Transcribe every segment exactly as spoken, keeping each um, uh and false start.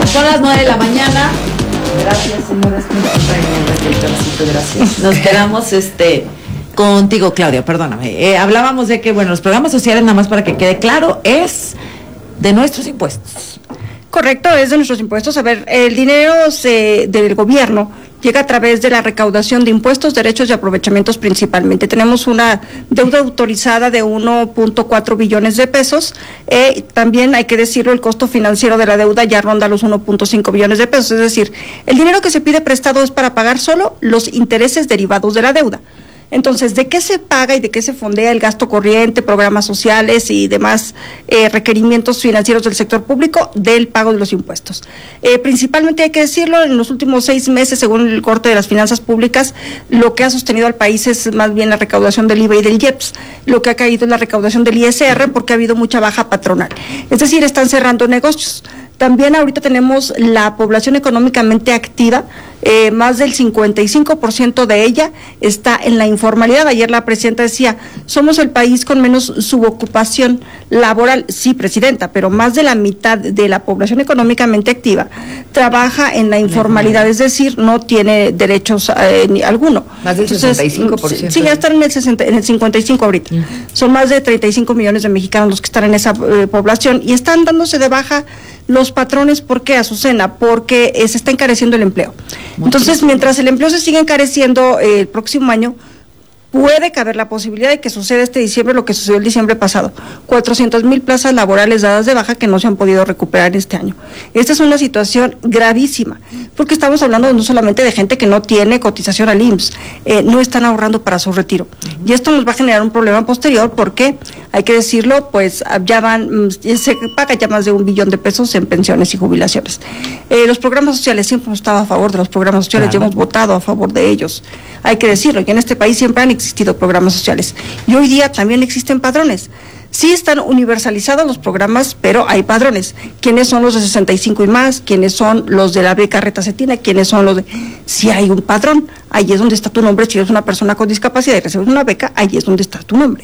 Son las nueve de la mañana. Gracias, señoras. Gracias. Nos quedamos este contigo, Claudia, perdóname. Eh, hablábamos de que, bueno, los programas sociales, nada más para que quede claro, es de nuestros impuestos. Correcto, es de nuestros impuestos. A ver, el dinero se, del gobierno llega a través de la recaudación de impuestos, derechos y aprovechamientos principalmente. Tenemos una deuda autorizada de uno punto cuatro billones de pesos. Eh, también hay que decirlo, el costo financiero de la deuda ya ronda los uno punto cinco billones de pesos. Es decir, el dinero que se pide prestado es para pagar solo los intereses derivados de la deuda. Entonces, ¿de qué se paga y de qué se fondea el gasto corriente, programas sociales y demás eh, requerimientos financieros del sector público? Del pago de los impuestos. Eh, principalmente hay que decirlo, en los últimos seis meses, según el corte de las finanzas públicas, lo que ha sostenido al país es más bien la recaudación del I V A y del I E P S. Lo que ha caído es la recaudación del I S R porque ha habido mucha baja patronal. Es decir, están cerrando negocios. También ahorita tenemos la población económicamente activa, eh, más del cincuenta y cinco por ciento de ella está en la informalidad. Ayer la presidenta decía, somos el país con menos subocupación laboral. Sí, presidenta, pero más de la mitad de la población económicamente activa trabaja en la informalidad, es decir, no tiene derechos eh, ni alguno. Más del sesenta y cinco por ciento. Sí, ya están en el, sesenta, en el cincuenta y cinco ahorita. Uh-huh. Son más de treinta y cinco millones de mexicanos los que están en esa eh, población y están dándose de baja los patrones. ¿Por qué, Azucena? Porque eh, se está encareciendo el empleo. Entonces, mientras el empleo se sigue encareciendo eh, el próximo año, puede caber la posibilidad de que suceda este diciembre lo que sucedió el diciembre pasado, cuatrocientas mil plazas laborales dadas de baja que no se han podido recuperar este año. Esta es una situación gravísima, porque estamos hablando no solamente de gente que no tiene cotización al I M S S, eh, no están ahorrando para su retiro, uh-huh. y esto nos va a generar un problema posterior porque, hay que decirlo, pues ya van, se paga ya más de un billón de pesos en pensiones y jubilaciones. Eh, los programas sociales, siempre hemos estado a favor de los programas sociales, claro. Ya hemos votado a favor de ellos, hay que decirlo, y en este país siempre han existido programas sociales y hoy día también existen padrones. Sí están universalizados los programas, pero hay padrones. ¿Quiénes son los de sesenta y cinco y más? ¿Quiénes son los de la beca Retacetina? ¿Quiénes son los de...? Si hay un padrón, ahí es donde está tu nombre. Si eres una persona con discapacidad y recibes una beca, ahí es donde está tu nombre.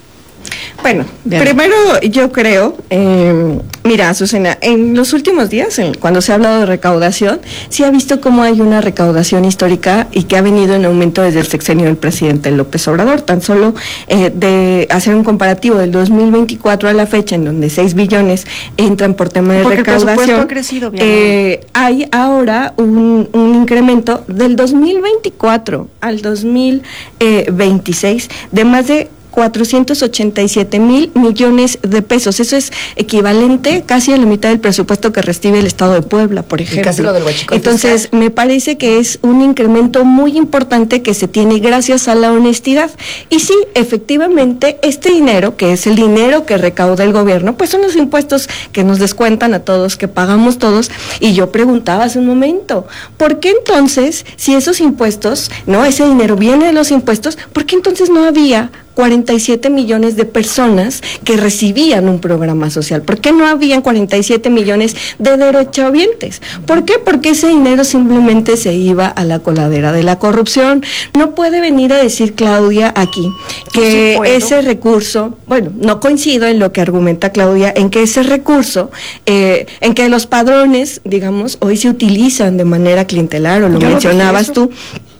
Bueno, bien. Primero yo creo, eh, mira, Azucena, en los últimos días, en, cuando se ha hablado de recaudación, sí ha visto cómo hay una recaudación histórica y que ha venido en aumento desde el sexenio del presidente López Obrador. Tan solo eh, de hacer un comparativo del dos mil veinticuatro a la fecha, en donde seis billones entran por tema de Porque recaudación, el presupuesto ha crecido bien, eh, hay ahora un, un incremento del dos mil veinticuatro al dos mil veintiséis de más de cuatrocientos ochenta y siete mil millones de pesos. Eso es equivalente casi a la mitad del presupuesto que recibe el Estado de Puebla, por ejemplo. Y casi lo del huachicoleo. Entonces, me parece que es un incremento muy importante que se tiene gracias a la honestidad. Y sí, efectivamente, este dinero, que es el dinero que recauda el gobierno, pues son los impuestos que nos descuentan a todos, que pagamos todos. Y yo preguntaba hace un momento, ¿por qué entonces, si esos impuestos, no, ese dinero viene de los impuestos, ¿por qué entonces no había cuarenta y siete millones de personas que recibían un programa social? ¿Por qué no habían cuarenta y siete millones de derechohabientes? ¿Por qué? Porque ese dinero simplemente se iba a la coladera de la corrupción. No puede venir a decir Claudia aquí que sí ese recurso, bueno, no coincido en lo que argumenta Claudia, en que ese recurso, eh, en que los padrones, digamos, hoy se utilizan de manera clientelar, o lo Yo mencionabas tú.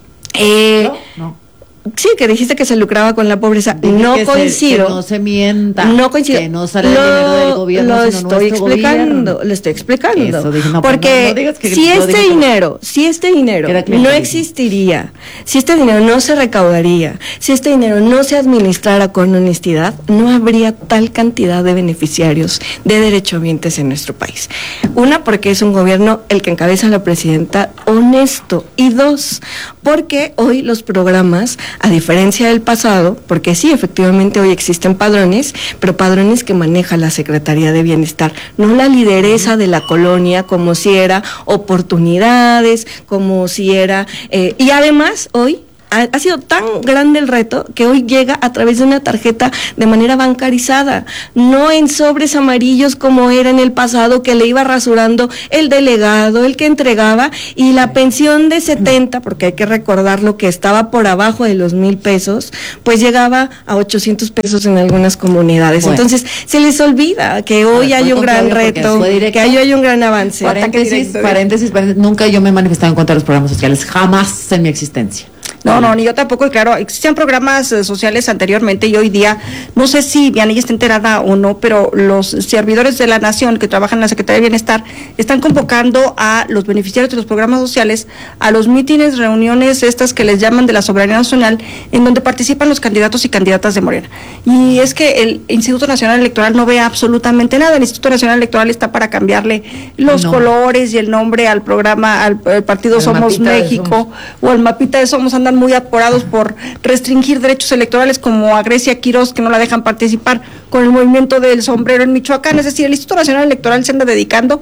Eh, no, no. Sí, que dijiste que se lucraba con la pobreza. Dije no que coincido. Se, que no se mienta. No coincido. Que no sale lo, el dinero del gobierno. Lo estoy explicando. Gobierno. Lo estoy explicando. Eso, dije, no, porque no, no que si este dinero, si este dinero no existiría, si este dinero no se recaudaría, si este dinero no se administrara con honestidad, no habría tal cantidad de beneficiarios, de derechohabientes en nuestro país. Una, porque es un gobierno el que encabeza la presidenta honesto. Y dos, porque hoy los programas, a diferencia del pasado, porque sí, efectivamente hoy existen padrones, pero padrones que maneja la Secretaría de Bienestar, no la lideresa de la colonia, como si era oportunidades, como si era, eh, y además hoy ha, ha sido tan grande el reto que hoy llega a través de una tarjeta de manera bancarizada, no en sobres amarillos como era en el pasado, que le iba rasurando el delegado, el que entregaba, y la pensión de setenta, porque hay que recordar lo que estaba por abajo de los mil pesos, pues llegaba a ochocientos pesos en algunas comunidades. Bueno. Entonces, se les olvida que hoy hay un gran reto, que hoy hay un gran avance. Paréntesis, paréntesis, paréntesis, nunca yo me he manifestado en contra de los programas sociales, jamás en mi existencia. No, no, ni yo tampoco, y claro, existían programas eh, sociales anteriormente y hoy día, no sé si Vianney está enterada o no, pero los servidores de la Nación que trabajan en la Secretaría de Bienestar están convocando a los beneficiarios de los programas sociales a los mítines, reuniones estas que les llaman de la soberanía nacional, en donde participan los candidatos y candidatas de Morena. Y es que el Instituto Nacional Electoral no ve absolutamente nada. El Instituto Nacional Electoral está para cambiarle los no. colores y el nombre al programa, al, al partido el Somos México o al mapita de Somos. Andan muy aporados por restringir derechos electorales, como a Grecia Quiroz, que no la dejan participar con el movimiento del sombrero en Michoacán. Es decir, el Instituto Nacional Electoral se anda dedicando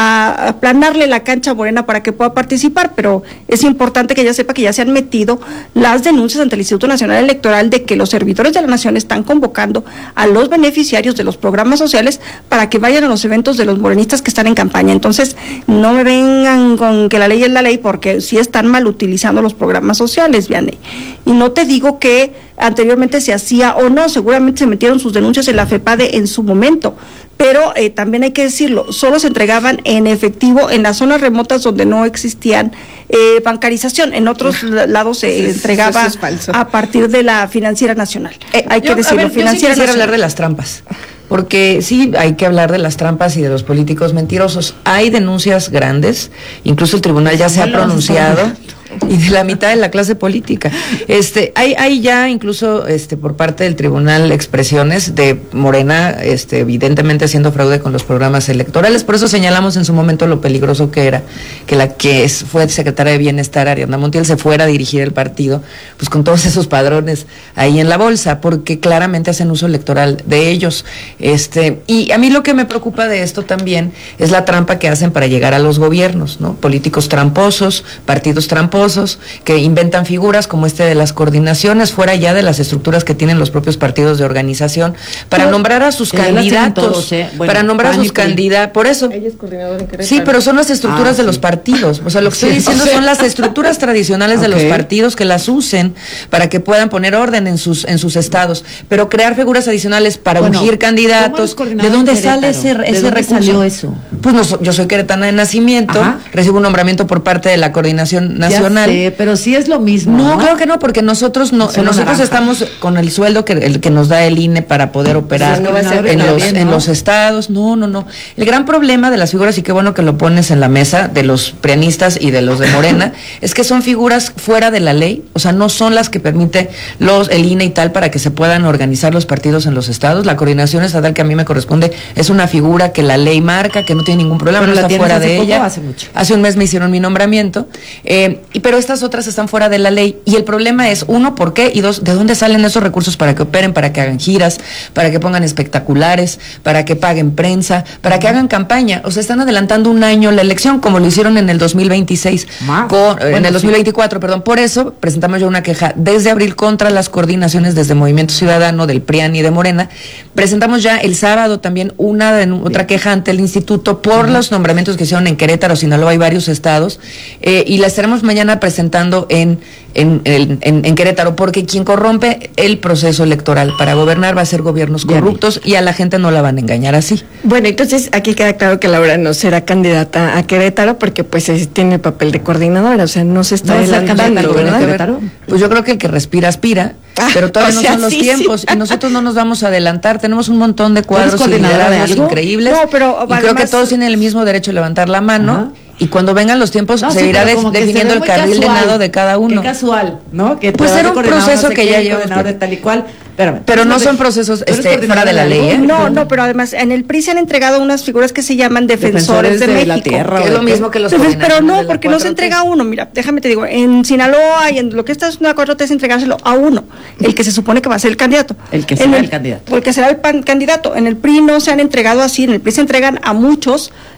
a aplanarle la cancha a Morena para que pueda participar, pero es importante que ella sepa que ya se han metido las denuncias ante el Instituto Nacional Electoral de que los servidores de la Nación están convocando a los beneficiarios de los programas sociales para que vayan a los eventos de los morenistas que están en campaña. Entonces, no me vengan con que la ley es la ley, porque sí están mal utilizando los programas sociales, Vianney. Y no te digo que anteriormente se hacía o no, seguramente se metieron sus denuncias en la FEPADE en su momento, pero eh, también hay que decirlo, solo se entregaban en efectivo en las zonas remotas donde no existían eh, bancarización. En otros Uf, lados se eso, entregaba eso es a partir de la Financiera Nacional. Eh, hay yo, que decirlo, a ver, Financiera yo sí Nacional. hablar de las trampas, porque sí hay que hablar de las trampas y de los políticos mentirosos. Hay denuncias grandes, incluso el tribunal ya se ha pronunciado. Y de la mitad de la clase política. Este, hay, hay ya incluso este por parte del tribunal expresiones de Morena, este, evidentemente haciendo fraude con los programas electorales. Por eso señalamos en su momento lo peligroso que era que la que es, fue secretaria de Bienestar, Ariadna Montiel, se fuera a dirigir el partido, pues con todos esos padrones ahí en la bolsa, porque claramente hacen uso electoral de ellos. Este, y a mí lo que me preocupa de esto también es la trampa que hacen para llegar a los gobiernos, ¿no? Políticos tramposos, partidos tramposos, que inventan figuras como este de las coordinaciones, fuera ya de las estructuras que tienen los propios partidos de organización, para pero, nombrar a sus candidatos, todos, ¿eh? Bueno, para nombrar a sus candidatos, por eso. Ella es coordinadora en Querétaro. Sí, pero son las estructuras ah, de sí. los partidos, o sea, lo que estoy diciendo o sea, son las estructuras tradicionales okay. de los partidos que las usen para que puedan poner orden en sus en sus estados, pero crear figuras adicionales para bueno, ungir candidatos. ¿De dónde sale ese, ¿De ese dónde recurso? Salió eso? Pues no, yo soy queretana de nacimiento, Ajá. recibo un nombramiento por parte de la Coordinación Nacional. Sí, pero sí es lo mismo. No, ¿no? Claro que no, porque nosotros no, nosotros naranja. estamos con el sueldo que el que nos da el I N E para poder operar no en los bien, ¿no? en los estados. No, no, no. El gran problema de las figuras, y qué bueno que lo pones en la mesa, de los prianistas y de los de Morena, es que son figuras fuera de la ley, o sea, no son las que permite los el I N E y tal para que se puedan organizar los partidos en los estados. La coordinación estatal que a mí me corresponde es una figura que la ley marca, que no tiene ningún problema, pero no está fuera de ella. Hace mucho. Hace un mes me hicieron mi nombramiento, eh, y, pero estas otras están fuera de la ley, y el problema es, uno, ¿por qué? Y dos, ¿de dónde salen esos recursos para que operen, para que hagan giras, para que pongan espectaculares, para que paguen prensa, para que hagan campaña? O sea, están adelantando un año la elección, como lo hicieron en el dos mil veintiséis, con, bueno, en el dos mil veinticuatro, sí. perdón. Por eso presentamos ya una queja desde abril contra las coordinaciones desde Movimiento Ciudadano, del P R I A N y de Morena. Presentamos ya el sábado también una de, otra queja ante el instituto por uh-huh. los nombramientos que hicieron en Querétaro, Sinaloa y varios estados, eh, y la estaremos mañana presentando en En, en, en, en Querétaro, porque quien corrompe el proceso electoral para gobernar va a ser gobiernos corruptos y a la gente no la van a engañar así. Bueno, entonces aquí queda claro que Laura no será candidata a Querétaro porque pues tiene el papel de coordinadora, o sea, no se está ¿No adelantando, ¿verdad? Querétaro? Pues yo creo que el que respira aspira, ah, pero todavía o sea, no son sí, los tiempos sí. y nosotros no nos vamos a adelantar. Tenemos un montón de cuadros y liderazgos increíbles no, pero, y además, creo que todos tienen el mismo derecho a levantar la mano. Ajá. Y cuando vengan los tiempos no, se sí, irá de, definiendo el carril casual, de nado de cada uno. Qué casual, ¿no? Que pues era un proceso que ya lleva de tal y cual. Espérame, pero no son procesos este, fuera de la ley, ¿eh? No, no, pero además en el P R I se han entregado unas figuras que se llaman defensores, defensores de, de México. La tierra, que es lo mismo que los Entonces, pero no, porque no se entrega a uno. Mira, déjame te digo, en Sinaloa y en lo que está es una cuatro T es entregárselo a uno, el que se supone que va a ser el candidato. El que será el, el candidato. El que será el pan, candidato. En el P R I no se han entregado así, en el P R I se entregan a muchos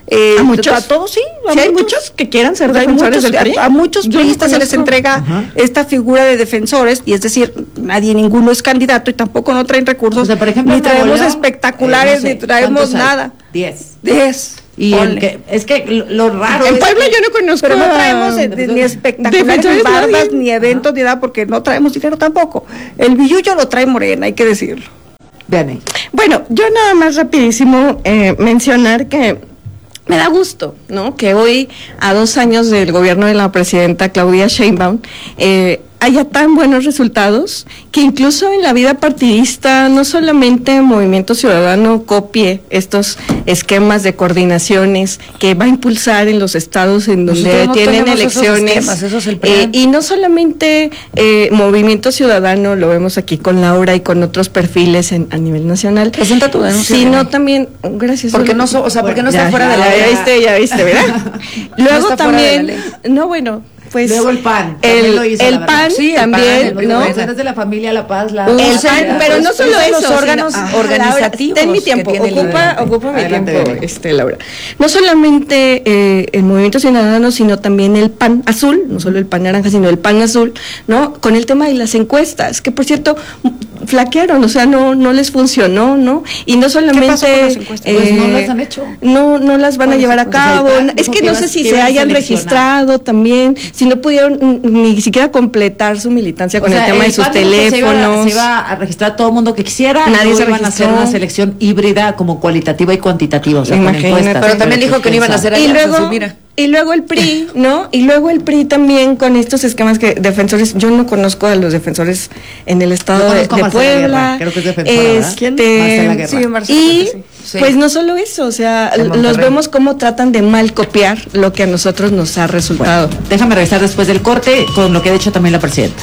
Eh, ¿A muchos? A todos sí. A ¿Sí hay muchos que quieran ser Hay defensores muchos, del P R I? A, a muchos Yo no priistas se les conozco. entrega Ajá. esta figura de defensores, y es decir, nadie, ninguno es candidato y tampoco no traen recursos. O sea, por ejemplo, ni en Nuevo traemos León, espectaculares, eh, no sé, ni traemos ¿cuántos hay? nada. Diez. Diez. Y el Ponle. que, es que lo, lo raro En es Puebla que- yo no conozco. Pero no a- traemos eh, de- ni espectaculares, ni defensores, barbas, nadie. ni eventos, ni nada, porque no traemos dinero tampoco. El billullo lo trae Morena, hay que decirlo. Vean ahí. Bueno, yo nada más rapidísimo eh, mencionar que me da gusto, ¿no? Que hoy, a dos años del gobierno de la presidenta Claudia Sheinbaum, eh, haya tan buenos resultados, que incluso en la vida partidista, no solamente Movimiento Ciudadano copie estos esquemas de coordinaciones que va a impulsar en los estados en donde Nosotros no tienen tenemos esos elecciones. esquemas, eso es el P R I. Eh, y no solamente eh, Movimiento Ciudadano, lo vemos aquí con Laura y con otros perfiles en, a nivel nacional, Presenta tu denuncia, sino René. también, gracias. Porque Olga. no, so- o sea, porque no Ya, está fuera de la ya, ley. ya viste, ya viste, ¿verdad? Luego está fuera de la también, ley. no, bueno, pues Luego el PAN. también el, lo hizo, el la verdad. PAN Sí, el también, PAN, el ¿no? Organizaciones de la familia La Paz, la Un El Sí, PAN, pues, pero no pues, solo usa eso, los órganos sino- organizativos ten mi que tiempo, tiene el ocupa, adelante. ocupa mi Adelante, tiempo, Belén. este, Laura. No solamente eh, el Movimiento Ciudadano, sino también el PAN azul, no solo el PAN naranja, sino el PAN azul, ¿no? Con el tema de las encuestas, que por cierto flaquearon, o sea, no no les funcionó, ¿no? Y no solamente pasó con las encuestas? Pues no las han hecho. No no las van a ¿Cuáles llevar a encuestas? cabo. El PAN Es dijo que que no iba- sé si que se iban a hayan seleccionar. registrado también, si no pudieron mm, ni siquiera completar su militancia con O sea, el tema de sus PAN dijo que se iba a- teléfonos. Se iba, a registrar todo el mundo que quisiera. Nadie y luego se iban a hacer registró. una selección híbrida como cualitativa y cuantitativa. O sea, con Imagínate. encuestas. Pero también dijo que no iban a hacer y alianzas, luego y mira. y luego el P R I, ¿no? Y luego el P R I también con estos esquemas que defensores, yo no conozco a los defensores en el estado Yo de, conozco a de Marcela Puebla. Guerra, creo que es defensora, ¿verdad? Este, ¿Quién? Marcela Guerra. Sí, Marcela, y sí. Sí. pues no solo eso, o sea, En los Monterrey. vemos cómo tratan de mal copiar lo que a nosotros nos ha resultado. Déjame regresar después del corte con lo que ha dicho también la presidenta.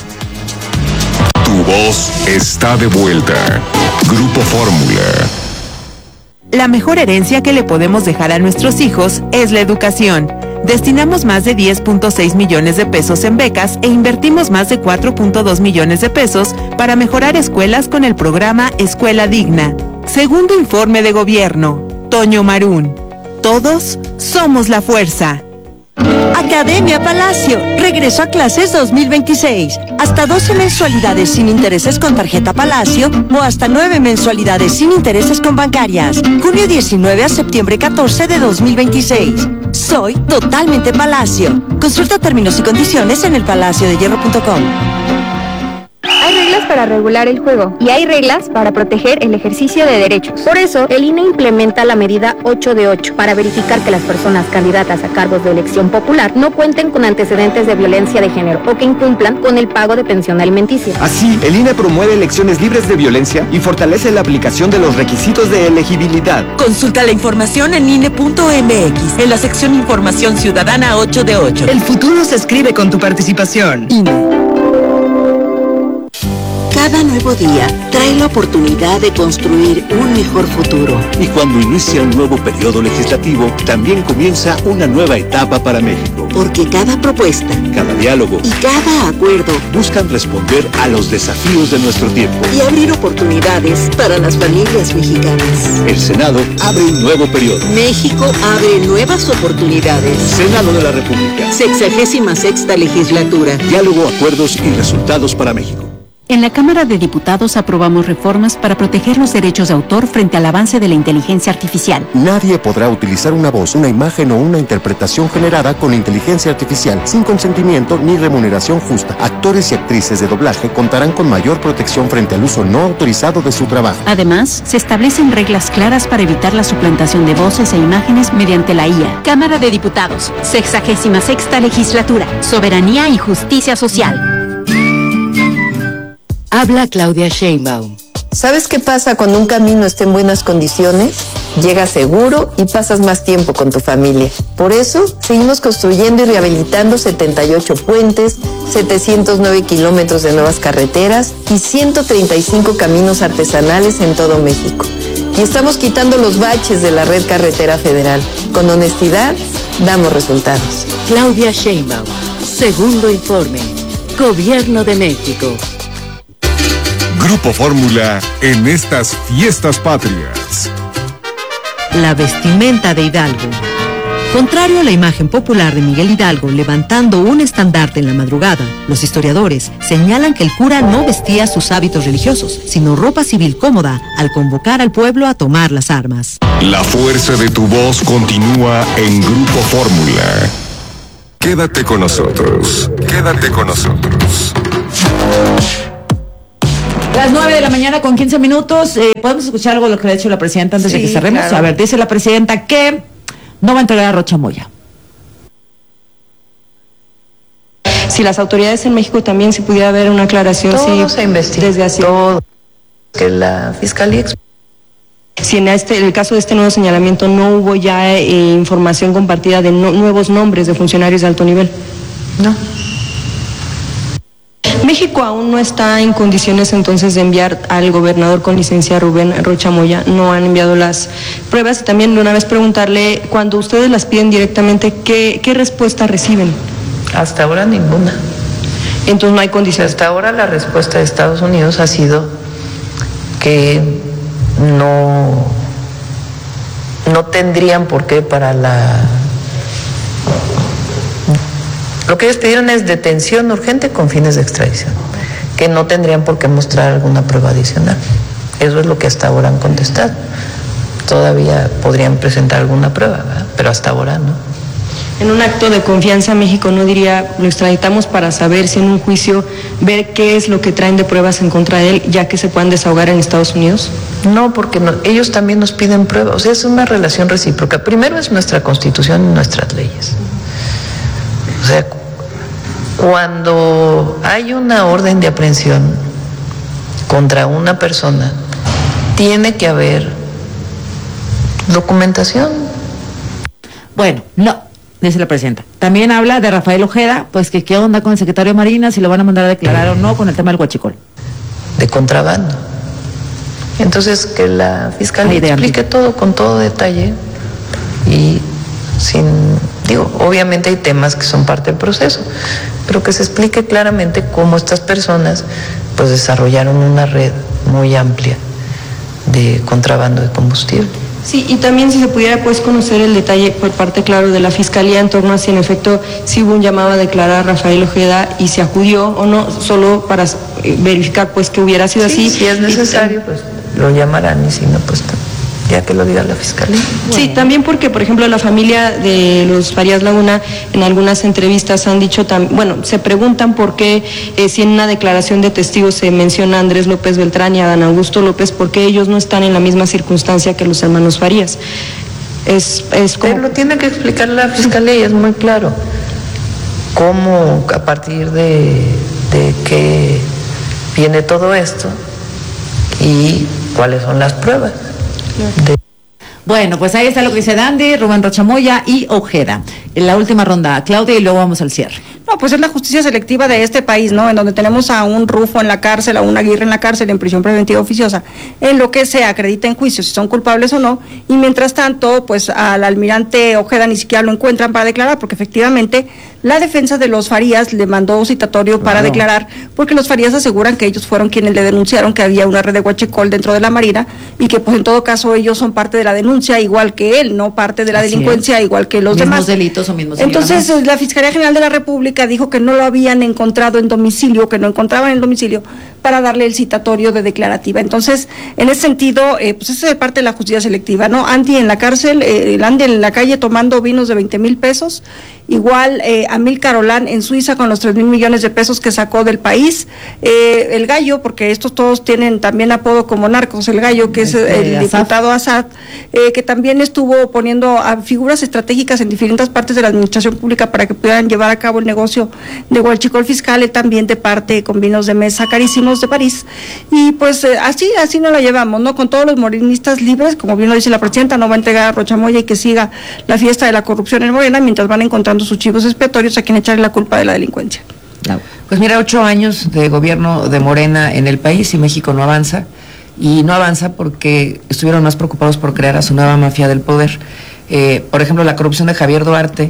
Tu voz está de vuelta. Grupo Fórmula. La mejor herencia que le podemos dejar a nuestros hijos es la educación. Destinamos más de diez punto seis millones de pesos en becas e invertimos más de cuatro punto dos millones de pesos para mejorar escuelas con el programa Escuela Digna. Segundo informe de gobierno, Toño Marún. Todos somos la fuerza. Academia Palacio, regreso a clases dos mil veintiséis. Hasta doce mensualidades sin intereses con tarjeta Palacio o hasta nueve mensualidades sin intereses con bancarias. Junio diecinueve a septiembre catorce de dos mil veintiséis. Soy totalmente Palacio. Consulta términos y condiciones en el palacio de hierro punto com. Hay reglas para regular el juego y hay reglas para proteger el ejercicio de derechos. Por eso, el I N E implementa la medida ocho de ocho para verificar que las personas candidatas a cargos de elección popular no cuenten con antecedentes de violencia de género o que incumplan con el pago de pensión alimenticia. Así, el I N E promueve elecciones libres de violencia y fortalece la aplicación de los requisitos de elegibilidad. Consulta la información en I N E punto M X, en la sección Información Ciudadana ocho de ocho. El futuro se escribe con tu participación. I N E. Cada nuevo día trae la oportunidad de construir un mejor futuro. Y cuando inicia un nuevo periodo legislativo, también comienza una nueva etapa para México. Porque cada propuesta Cada diálogo y cada acuerdo buscan responder a los desafíos de nuestro tiempo. y abrir oportunidades para las familias mexicanas. El Senado abre un nuevo periodo. México abre nuevas oportunidades. Senado de la República. Sexagésima sexta legislatura. Diálogo, acuerdos y resultados para México. En la Cámara de Diputados aprobamos reformas para proteger los derechos de autor frente al avance de la inteligencia artificial. Nadie podrá utilizar una voz, una imagen o una interpretación generada con inteligencia artificial sin consentimiento ni remuneración justa. Actores y actrices de doblaje contarán con mayor protección frente al uso no autorizado de su trabajo. Además, se establecen reglas claras para evitar la suplantación de voces e imágenes mediante la I A. Cámara de Diputados, sexagésima sexta legislatura, soberanía y justicia social. Habla Claudia Sheinbaum. ¿Sabes qué pasa cuando un camino está en buenas condiciones? Llegas seguro y pasas más tiempo con tu familia. Por eso, seguimos construyendo y rehabilitando setenta y ocho puentes, setecientos nueve kilómetros de nuevas carreteras y ciento treinta y cinco caminos artesanales en todo México. Y estamos quitando los baches de la red carretera federal. Con honestidad, damos resultados. Claudia Sheinbaum, segundo informe. Gobierno de México. Grupo Fórmula en estas fiestas patrias. La vestimenta de Hidalgo. Contrario a la imagen popular de Miguel Hidalgo levantando un estandarte en la madrugada, los historiadores señalan que el cura no vestía sus hábitos religiosos, sino ropa civil cómoda al convocar al pueblo a tomar las armas. La fuerza de tu voz continúa en Grupo Fórmula. Quédate con nosotros, quédate con nosotros. Las nueve de la mañana con quince minutos, eh, ¿podemos escuchar algo de lo que ha dicho la presidenta antes Sí, de que cerremos? claro. A ver, dice la presidenta que no va a entregar a Rocha Moya. Si las autoridades en México también, si pudiera haber una aclaración, Todo si se investiga, desde así. todo. Que la fiscalía exp- Si en este, en el caso de este nuevo señalamiento no hubo ya eh, información compartida de no- nuevos nombres de funcionarios de alto nivel. No. México aún no está en condiciones entonces de enviar al gobernador con licencia Rubén Rocha Moya. No han enviado las pruebas y también de una vez preguntarle, cuando ustedes las piden directamente, ¿qué, qué respuesta reciben? Hasta ahora ninguna. Entonces no hay condiciones. Hasta ahora la respuesta de Estados Unidos ha sido que no, no tendrían por qué para la... Lo que ellos pidieron es detención urgente con fines de extradición, que no tendrían por qué mostrar alguna prueba adicional. Eso es lo que hasta ahora han contestado. Todavía podrían presentar alguna prueba, ¿verdad? Pero hasta ahora no. En un acto de confianza, México no diría, lo extraditamos para saber si en un juicio, ver qué es lo que traen de pruebas en contra de él, ya que se puedan desahogar en Estados Unidos. No, porque no, ellos también nos piden pruebas. O sea, es una relación recíproca. Primero es nuestra Constitución y nuestras leyes. O sea, cuando hay una orden de aprehensión contra una persona, tiene que haber documentación. Bueno, no, dice la presidenta. También habla de Rafael Ojeda, pues que qué onda con el secretario de Marina, si lo van a mandar a declarar o no con el tema del huachicol. De contrabando. Entonces, que la fiscalía explique todo con todo detalle y sin, digo, obviamente hay temas que son parte del proceso, pero que se explique claramente cómo estas personas pues desarrollaron una red muy amplia de contrabando de combustible. Sí, y también si se pudiera pues conocer el detalle por parte, claro, de la Fiscalía en torno a si en efecto si hubo un llamado a declarar a Rafael Ojeda y se acudió o no, solo para eh, verificar pues que hubiera sido Sí, así. si es necesario, pues lo llamarán y si no, pues ya que lo diga la Fiscalía. Sí, también porque, por ejemplo, la familia de los Farías Laguna en algunas entrevistas han dicho, tam- bueno, se preguntan por qué, eh, si en una declaración de testigos se menciona a Andrés López Beltrán y a Dan Augusto López, por qué ellos no están en la misma circunstancia que los hermanos Farías. Es, es como... Pero lo tiene que explicar la Fiscalía y es muy claro cómo, a partir de, de qué viene todo esto y cuáles son las pruebas. De... Bueno, pues ahí está lo que dice Dandy, Rubén Rocha Moya y Ojeda. En la última ronda, Claudia, y luego vamos al cierre. No, pues es la justicia selectiva de este país, ¿no? En donde tenemos a un Rufo en la cárcel, a un Aguirre en la cárcel, en prisión preventiva oficiosa, en lo que se acredita en juicio, si son culpables o no, y mientras tanto, pues al almirante Ojeda ni siquiera lo encuentran para declarar, porque efectivamente la defensa de los Farías le mandó citatorio para Claro. declarar, porque los Farías aseguran que ellos fueron quienes le denunciaron que había una red de huachicol dentro de la Marina, y que pues en todo caso ellos son parte de la denuncia, igual que él, no parte de la Así delincuencia, es. igual que los Mismos demás. delitos o mismos Entonces, señalamientos. la Fiscalía General de la República dijo que no lo habían encontrado en domicilio, que no encontraban en domicilio para darle el citatorio de declarativa. Entonces, en ese sentido, eh, pues esa es parte de la justicia selectiva, ¿no? Andy en la cárcel, eh, el Andy en la calle tomando vinos de veinte mil pesos, igual eh, Amílcar Olán en Suiza con los tres mil millones de pesos que sacó del país, eh, el Gallo, porque estos todos tienen también apodo como narcos, el Gallo, que es Este, el Assad. diputado Assad, eh, que también estuvo poniendo a figuras estratégicas en diferentes partes de la administración pública para que pudieran llevar a cabo el negocio de huachicol fiscal, él también de parte con vinos de mesa carísimos de París, y pues eh, así así nos la llevamos, ¿no? Con todos los morenistas libres, como bien lo dice la presidenta, no va a entregar a Rocha Moya y que siga la fiesta de la corrupción en Morena, mientras van encontrando sus chivos expiatorios a quien echarle la culpa de la delincuencia. Pues mira, ocho años de gobierno de Morena en el país y México no avanza. Y no avanza porque estuvieron más preocupados por crear a su nueva mafia del poder. Eh, por ejemplo, la corrupción de Javier Duarte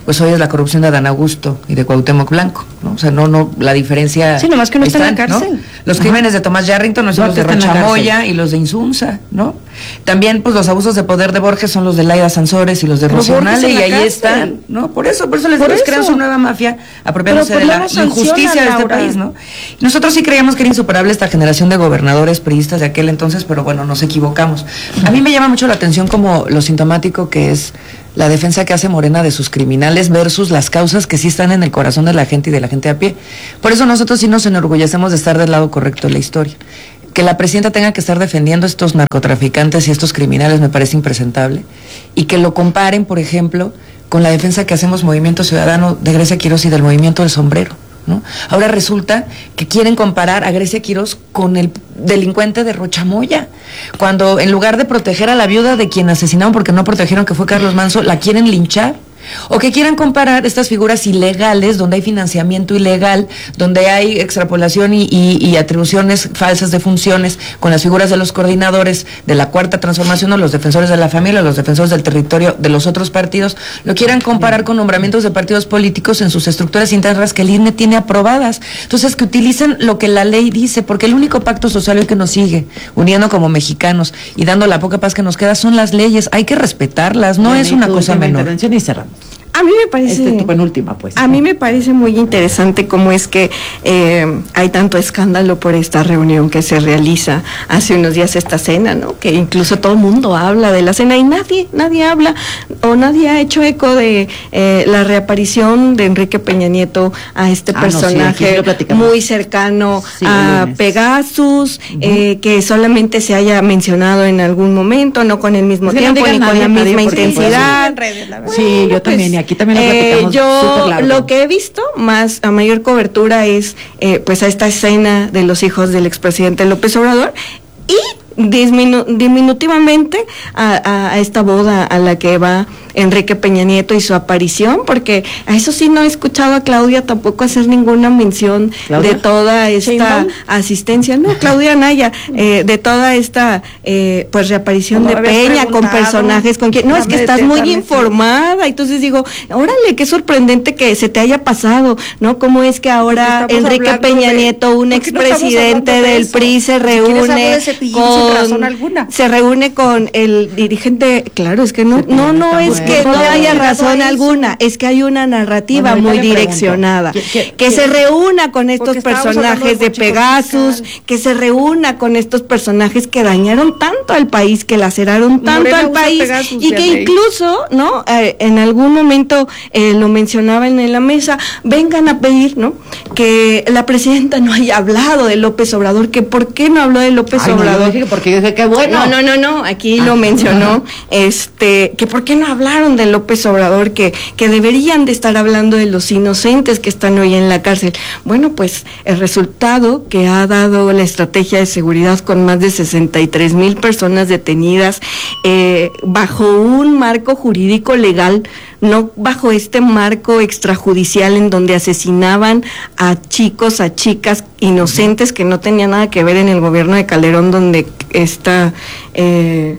pues hoy es la corrupción de Adán Augusto y de Cuauhtémoc Blanco, ¿no? O sea, no, no, la diferencia... Sí, nomás que no está en la cárcel. ¿no? Los Ajá. crímenes de Tomás Yarrington no son los de Rochamoya y los de Insunza, ¿no? También, pues, los abusos de poder de Borges son los de Laida Sansores y los de Rocío Nale, y ahí cárcel. están, ¿no? Por eso, por eso les, les crean su nueva mafia, apropiándose de la injusticia de este país, ¿no? Y nosotros sí creíamos que era insuperable esta generación de gobernadores priistas de aquel entonces, pero bueno, nos equivocamos. A mí me llama mucho la atención como lo sintomático que es la defensa que hace Morena de sus criminales versus las causas que sí están en el corazón de la gente y de la gente a pie. Por eso nosotros sí nos enorgullecemos de estar del lado correcto de la historia. Que la presidenta tenga que estar defendiendo a estos narcotraficantes y a estos criminales me parece impresentable. Y que lo comparen, por ejemplo, con la defensa que hacemos Movimiento Ciudadano de Grecia Quirós y del Movimiento del Sombrero, ¿no? Ahora resulta que quieren comparar a Grecia Quirós con el delincuente de Rochamoya, cuando en lugar de proteger a la viuda de quien asesinaron porque no protegieron, que fue Carlos Manso, la quieren linchar. O que quieran comparar estas figuras ilegales, donde hay financiamiento ilegal, donde hay extrapolación y, y, y atribuciones falsas de funciones, con las figuras de los coordinadores de la Cuarta Transformación o los defensores de la familia, los defensores del territorio de los otros partidos, lo quieran comparar con nombramientos de partidos políticos en sus estructuras internas que el I N E tiene aprobadas. Entonces, que utilicen lo que la ley dice, porque el único pacto social que nos sigue, uniendo como mexicanos y dando la poca paz que nos queda, son las leyes. Hay que respetarlas, no es una cosa menor. Y cerramos. A mí me parece... Este, tu penúltima, pues. A mí me parece muy interesante cómo es que eh, hay tanto escándalo por esta reunión que se realiza hace unos días, esta cena, ¿no? Que incluso todo el mundo habla de la cena y nadie, nadie habla o nadie ha hecho eco de eh, la reaparición de Enrique Peña Nieto a este ah, personaje no, sí, muy cercano sí, a Pegasus, uh-huh. eh, que solamente se haya mencionado en algún momento, no con el mismo es tiempo, ni con la misma intensidad. Sí, yo también. Aquí también lo eh, yo lo que he visto más a mayor cobertura es eh, pues a esta escena de los hijos del expresidente López Obrador y disminu diminutivamente a, a, a esta boda a la que va Enrique Peña Nieto y su aparición, porque a eso sí no he escuchado a Claudia tampoco hacer ninguna mención ¿Claudia? de toda esta asistencia, no, Claudia Naya, eh, de toda esta eh, pues reaparición de Peña con personajes, con quien, no, es que estás muy informada, entonces digo, órale, qué sorprendente que se te haya pasado, ¿no? ¿Cómo es que ahora Enrique Peña de, Nieto, un expresidente no del P R I, se reúne con razón alguna. Se reúne con el dirigente, claro, es que no, no, no es que no haya razón alguna, es que hay una narrativa bueno, muy direccionada, ¿Qué, qué, que qué? se reúna con estos personajes de, de Pegasus, fiscal. que se reúna con estos personajes que dañaron tanto al país, que laceraron tanto Morena al país, Pegasus, y que incluso, ¿no? Eh, en algún momento eh, lo mencionaban en la mesa, vengan a pedir, ¿no? Que la presidenta no haya hablado de López Obrador, que por qué no habló de López Ay, Obrador. No, porque dije que bueno. No, no, no, no, aquí ah, lo mencionó, este, que por qué no hablaron de López Obrador, que, que deberían de estar hablando de los inocentes que están hoy en la cárcel. Bueno, pues el resultado que ha dado la estrategia de seguridad con más de sesenta y tres mil personas detenidas eh, bajo un marco jurídico legal, no bajo este marco extrajudicial en donde asesinaban a chicos, a chicas inocentes que no tenían nada que ver en el gobierno de Calderón, donde esta eh,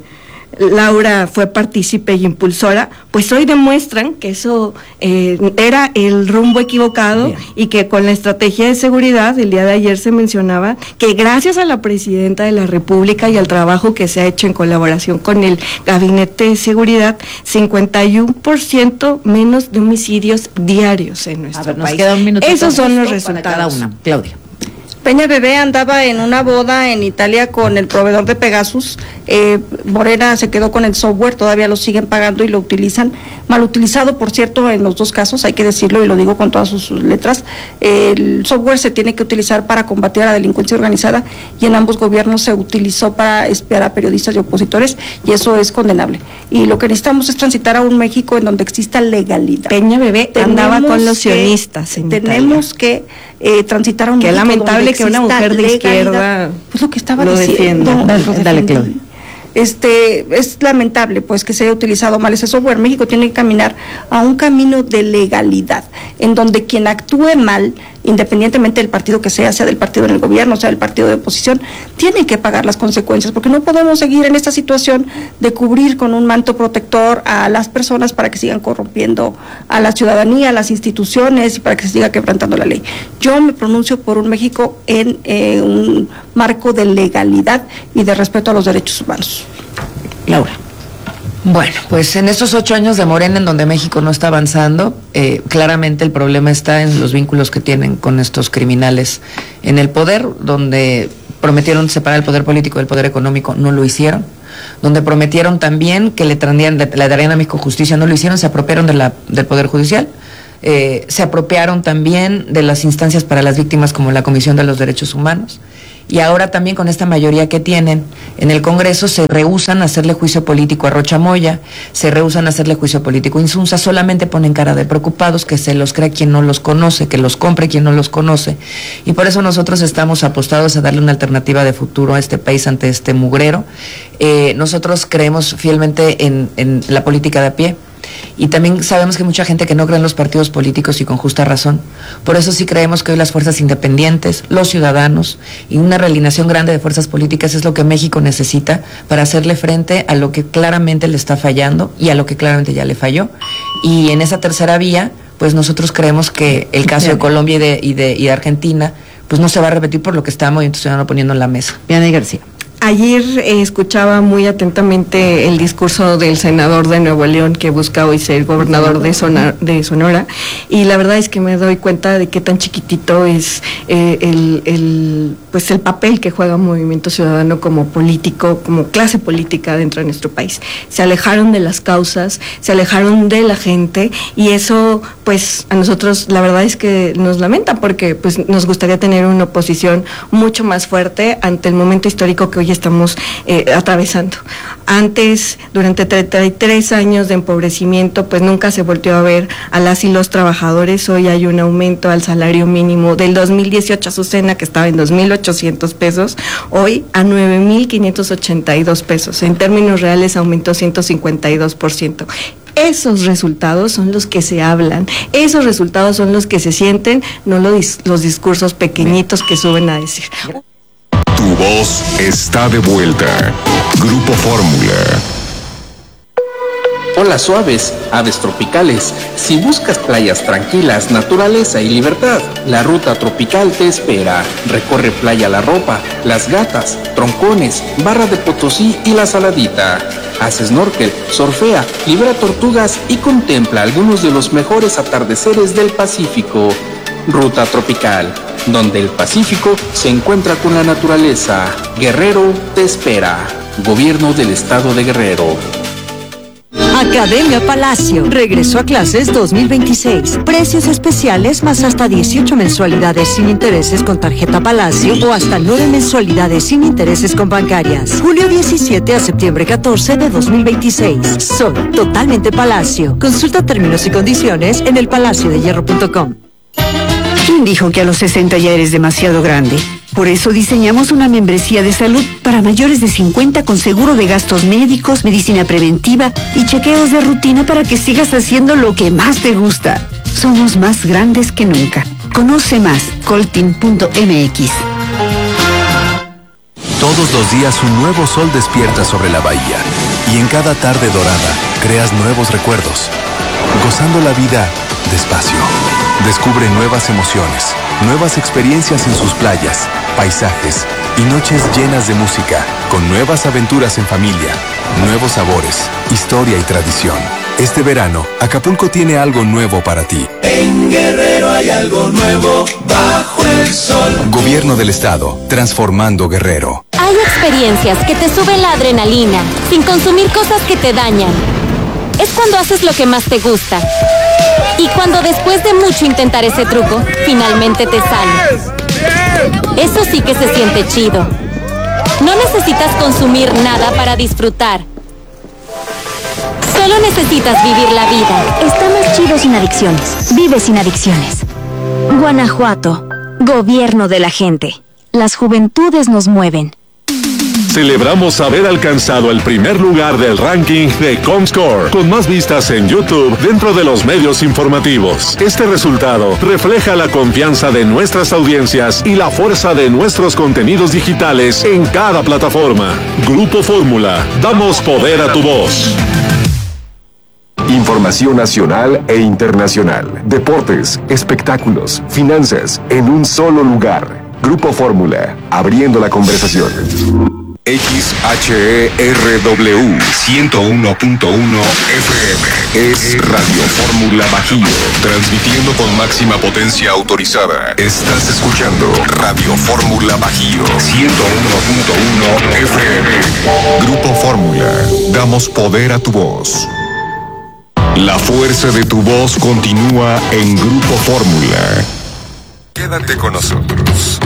Laura fue partícipe y impulsora, pues hoy demuestran que eso eh, era el rumbo equivocado. Bien. Y que con la estrategia de seguridad, el día de ayer se mencionaba que gracias a la presidenta de la República y al trabajo que se ha hecho en colaboración con el Gabinete de Seguridad, cincuenta y uno por ciento menos de homicidios diarios en nuestro a ver, nos país. Queda un minuto Esos son los resultados. Cada una. Claudia. Peña Bebé andaba en una boda en Italia con el proveedor de Pegasus. eh, Morena se quedó con el software, todavía lo siguen pagando y lo utilizan, mal utilizado por cierto en los dos casos, hay que decirlo y lo digo con todas sus, sus letras. El software se tiene que utilizar para combatir a la delincuencia organizada y en ambos gobiernos se utilizó para espiar a periodistas y opositores y eso es condenable. Y lo que necesitamos es transitar a un México en donde exista legalidad. Peña Bebé andaba con los sionistas. Tenemos que eh, transitar a un Qué México lamentable que una mujer de izquierda pues lo que estaba lo diciendo. Defienda. Dale, dale, Claudia. Este, es lamentable pues que se haya utilizado mal ese software. México tiene que caminar a un camino de legalidad. en donde quien actúe mal, independientemente del partido que sea, sea del partido en el gobierno, sea del partido de oposición, tiene que pagar las consecuencias, porque no podemos seguir en esta situación de cubrir con un manto protector a las personas para que sigan corrompiendo a la ciudadanía, a las instituciones y para que se siga quebrantando la ley. Yo me pronuncio por un México en eh, un marco de legalidad y de respeto a los derechos humanos. Laura. Bueno, pues en estos ocho años de Morena, en donde México no está avanzando, eh, claramente el problema está en los vínculos que tienen con estos criminales en el poder, donde prometieron separar el poder político del poder económico, no lo hicieron, donde prometieron también que le, traerían, le darían a México justicia, no lo hicieron, se apropiaron de la, del poder judicial, eh, se apropiaron también de las instancias para las víctimas como la Comisión de los Derechos Humanos. Y ahora también con esta mayoría que tienen en el Congreso se rehúsan a hacerle juicio político a Rocha Moya, se rehúsan a hacerle juicio político a Insunza, solamente ponen cara de preocupados, que se los crea quien no los conoce, que los compre quien no los conoce. Y por eso nosotros estamos apostados a darle una alternativa de futuro a este país ante este mugrero. Eh, nosotros creemos fielmente en, en la política de a pie. Y también sabemos que hay mucha gente que no cree en los partidos políticos y con justa razón. Por eso sí creemos que hoy las fuerzas independientes, los ciudadanos y una realineación grande de fuerzas políticas es lo que México necesita para hacerle frente a lo que claramente le está fallando y a lo que claramente ya le falló. Y en esa tercera vía, pues nosotros creemos que el caso de Colombia y de, y de, y de Argentina, pues no se va a repetir por lo que está Movimiento Ciudadano poniendo en la mesa. Vianney García. Ayer eh, escuchaba muy atentamente el discurso del senador de Nuevo León que busca hoy ser gobernador de, Sonora, de Sonora, y la verdad es que me doy cuenta de qué tan chiquitito es eh, el, el, pues el papel que juega Movimiento Ciudadano como político, como clase política dentro de nuestro país. Se alejaron de las causas, se alejaron de la gente, y eso pues a nosotros la verdad es que nos lamenta, porque pues nos gustaría tener una oposición mucho más fuerte ante el momento histórico que hoy estamos eh, atravesando. Antes, durante treinta y tres años de empobrecimiento, pues nunca se volteó a ver a las y los trabajadores. Hoy hay un aumento al salario mínimo del dos mil dieciocho, Azucena, que estaba en dos mil ochocientos pesos, hoy a nueve mil quinientos ochenta y dos pesos. En términos reales aumentó ciento cincuenta y dos por ciento. Esos resultados son los que se hablan, esos resultados son los que se sienten, no los, los discursos pequeñitos que suben a decir. Tu voz está de vuelta. Grupo Fórmula. Hola suaves, aves tropicales. Si buscas playas tranquilas, naturaleza y libertad, la ruta tropical te espera. Recorre Playa La Ropa, Las Gatas, Troncones, Barra de Potosí y La Saladita. Haz snorkel, surfea, libera tortugas y contempla algunos de los mejores atardeceres del Pacífico. Ruta tropical, donde el Pacífico se encuentra con la naturaleza. Guerrero te espera. Gobierno del Estado de Guerrero. Academia Palacio regresó a clases dos mil veintiséis. Precios especiales más hasta dieciocho mensualidades sin intereses con tarjeta Palacio o hasta nueve mensualidades sin intereses con bancarias. Julio diecisiete a septiembre catorce de dos mil veintiséis. Son totalmente Palacio. Consulta términos y condiciones en el palacio de hierro punto com. ¿Quién dijo que a los sesenta ya eres demasiado grande? Por eso diseñamos una membresía de salud para mayores de cincuenta con seguro de gastos médicos, medicina preventiva y chequeos de rutina para que sigas haciendo lo que más te gusta. Somos más grandes que nunca. Conoce más, coltin punto m x. Todos los días un nuevo sol despierta sobre la bahía y en cada tarde dorada creas nuevos recuerdos, gozando la vida despacio. Descubre nuevas emociones, nuevas experiencias en sus playas, paisajes y noches llenas de música, con nuevas aventuras en familia, nuevos sabores, historia y tradición. Este verano, Acapulco tiene algo nuevo para ti. En Guerrero hay algo nuevo bajo el sol. Gobierno del Estado, transformando Guerrero. Hay experiencias que te suben la adrenalina, sin consumir cosas que te dañan. Es cuando haces lo que más te gusta. Y cuando después de mucho intentar ese truco, finalmente te sale. Eso sí que se siente chido. No necesitas consumir nada para disfrutar. Solo necesitas vivir la vida. Está más chido sin adicciones. Vive sin adicciones. Guanajuato. Gobierno de la gente. Las juventudes nos mueven. Celebramos haber alcanzado el primer lugar del ranking de Comscore, con más vistas en YouTube dentro de los medios informativos. Este resultado refleja la confianza de nuestras audiencias y la fuerza de nuestros contenidos digitales en cada plataforma. Grupo Fórmula, damos poder a tu voz. Información nacional e internacional, deportes, espectáculos, finanzas, en un solo lugar. Grupo Fórmula, abriendo la conversación. X H E R W ciento uno punto uno F M es Radio Fórmula Bajío, transmitiendo con máxima potencia autorizada. Estás escuchando Radio Fórmula Bajío ciento uno punto uno F M. Grupo Fórmula, damos poder a tu voz. La fuerza de tu voz continúa en Grupo Fórmula. Quédate con nosotros.